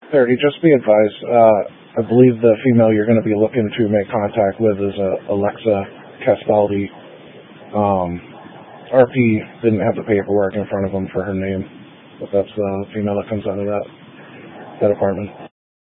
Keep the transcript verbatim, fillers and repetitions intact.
thirty, just be advised, uh, I believe the female you're going to be looking to make contact with is uh, Alexa Castaldi. Um, R P didn't have the paperwork in front of him for her name, but that's the female that comes out of that, that apartment.